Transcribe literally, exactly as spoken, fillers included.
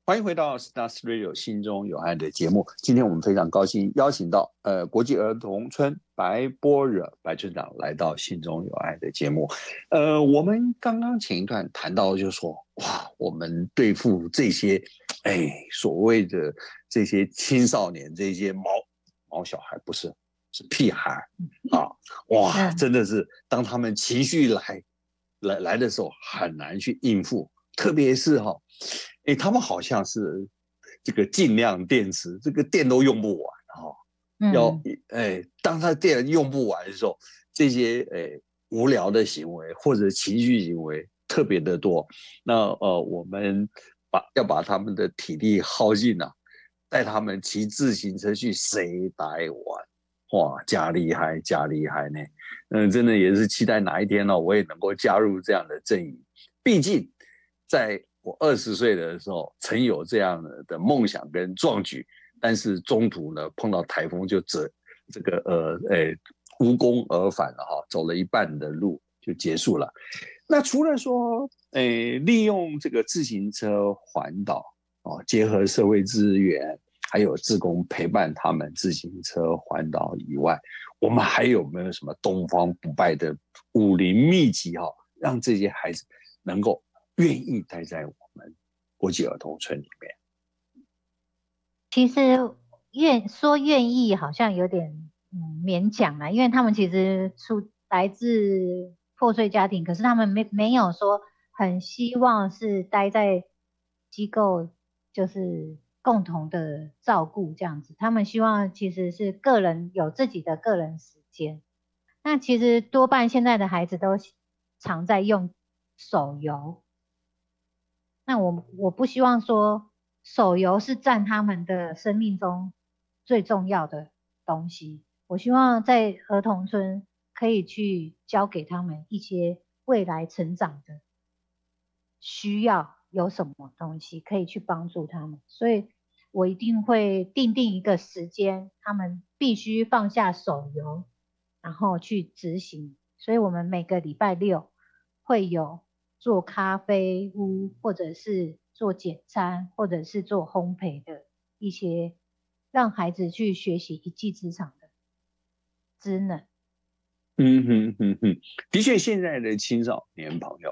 欢迎回到 Stars Radio 心中有爱的节目。今天我们非常高兴邀请到呃国际儿童村白般若白村长来到心中有爱的节目。呃，我们刚刚前一段谈到，就是说，哇，我们对付这些哎所谓的这些青少年，这些毛毛小孩，不是是屁孩啊，哇，真的是当他们情绪来来来的时候，很难去应付，特别是哈、哦。哎，他们好像是这个尽量电池，这个电都用不完哈、哦嗯。要哎，当他电用不完的时候，这些哎无聊的行为或者情绪行为特别的多。那呃，我们把要把他们的体力耗尽啊，带他们骑自行车去谁台湾，哇，加厉害加厉害呢！嗯，真的也是期待哪一天呢、哦，我也能够加入这样的阵营。毕竟在我二十岁的时候，曾有这样的梦想跟壮举，但是中途呢碰到台风就折这个呃诶无功而返了哈，走了一半的路就结束了。那除了说诶利用这个自行车环岛哦，结合社会资源，还有志工陪伴他们自行车环岛以外，我们还有没有什么东方不败的武林秘籍哈、哦，让这些孩子能够愿意待在我们国际儿童村里面？ 其实愿说愿意好像有点嗯勉强啦，因为他们其实出来自破碎家庭，可是他们没没有说很希望是待在机构，就是共同的照顾这样子。他们希望其实是个人有自己的个人时间。那其实多半现在的孩子都常在用手游。那我我不希望说手游是占他们的生命中最重要的东西。我希望在儿童村可以去教给他们一些未来成长的需要，有什么东西可以去帮助他们。所以我一定会定定一个时间，他们必须放下手游，然后去执行。所以我们每个礼拜六会有做咖啡屋，或者是做简餐，或者是做烘焙的一些，让孩子去学习一技之长的职能。 嗯哼哼哼，的确，现在的青少年朋友